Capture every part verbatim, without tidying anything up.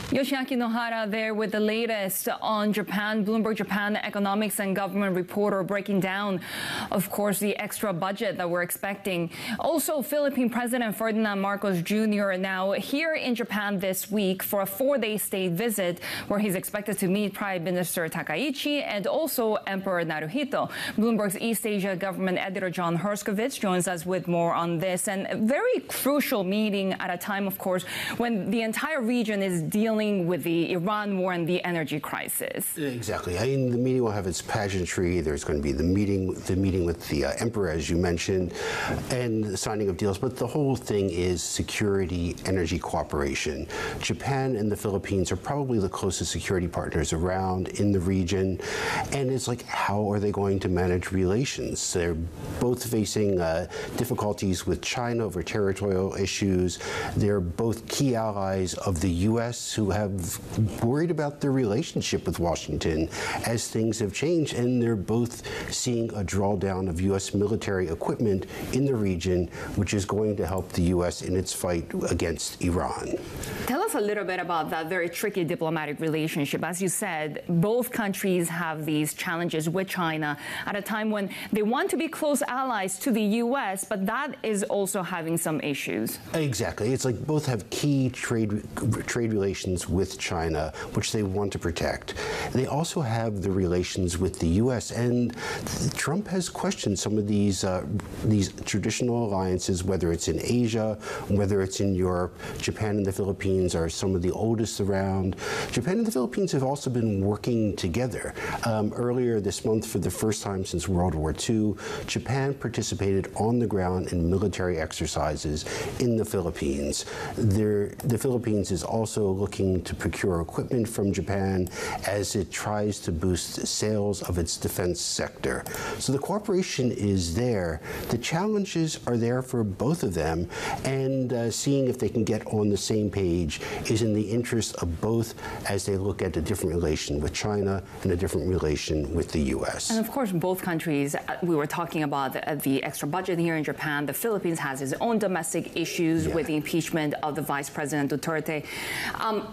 Yoshiaki Nohara there with the latest on Japan. Bloomberg Japan economics and government reporter breaking down, of course, the extra budget that we're expecting. Also, Philippine President Ferdinand Marcos Junior now here in Japan this week for a four-day state visit where he's expected to meet Prime Minister Takaichi and also Emperor Naruhito. Bloomberg's East Asia government editor John Herskovits joins us with more on this, and a very crucial meeting at a time, of course, when the entire region is dealing with the Iran war and the energy crisis. Exactly. I mean, the meeting will have its pageantry. There's going to be the meeting, the meeting with the uh, emperor, as you mentioned, and the signing of deals. But the whole thing is security, energy cooperation. Japan and the Philippines are probably the closest security partners around in the region, and it's like, how are they going to manage relations? They're both facing uh, difficulties with China over territorial issues. They're both key allies of the U S who have worried about their relationship with Washington as things have changed, and they're both seeing a drawdown of U S military equipment in the region, which is going to help the U S in its fight against Iran. Tell us a little bit about that very tricky diplomatic relationship. As you said, both countries have these challenges with China at a time when they want to be close allies to the U S, but that is also having some issues. Exactly. It's like both have key trade trade relations with China, which they want to protect. They also have the relations with the U S, and Trump has questioned some of these uh, these traditional alliances, whether it's in Asia, whether it's in Europe. Japan and the Philippines are some of the oldest around. Japan and the Philippines have also been working together. Um, earlier this month, for the first time since World War Two, Japan participated on the ground in military exercises in the Philippines. There, the Philippines is also looking to procure equipment from Japan as it tries to boost sales of its defense sector. So the cooperation is there. The challenges are there for both of them, and uh, seeing if they can get on the same page is in the interest of both as they look at a different relation with China and a different relation with the U S. And of course, both countries, we were talking about the, the extra budget here in Japan. The Philippines has its own domestic issues yeah. with the impeachment of the Vice President Duterte. Um,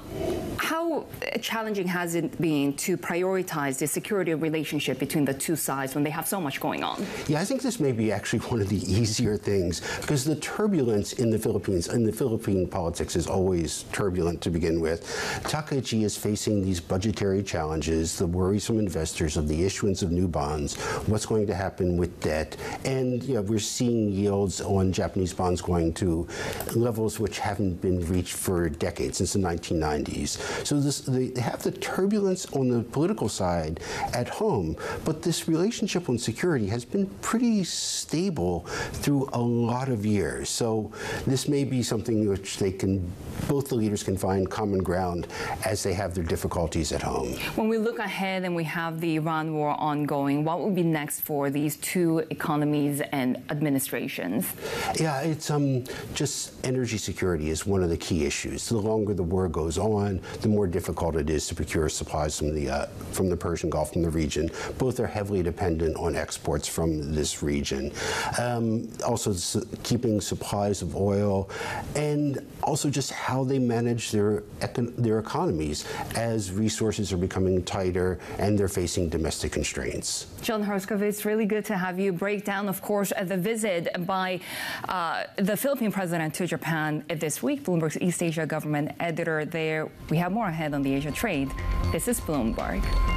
how challenging has it been to prioritize the security relationship between the two sides when they have so much going on? Yeah, I think this may be actually one of the easier things, because the turbulence in the Philippines, and the Philippine politics is always turbulent to begin with. Takaichi is facing these budgetary challenges, the worries from investors of the issuance of new bonds, what's going to happen with debt, and you know, we're seeing yields on Japanese bonds going to levels which haven't been reached for decades, since the nineteen nineties. So this, they have the turbulence on the political side at home, but this relationship on security has been pretty stable through a lot of years. So this may be something which they can, both the leaders can find common ground as they have their difficulties at home. When we look ahead and we have the Iran war ongoing, what will be next for these two economies and administrations? Yeah, it's um, just energy security is one of the key issues. The longer the war goes on, the more difficult it is to procure supplies from the uh, from the Persian Gulf, from the region. Both are heavily dependent on exports from this region. Um, also, su keeping supplies of oil, and also just how they manage their econ their economies as resources are becoming tighter and they're facing domestic constraints. John Herskovits, really good to have you break down, of course, the visit by uh, the Philippine president to Japan this week. Bloomberg's East Asia government editor there. We have more ahead on the Asia Trade. This is Bloomberg.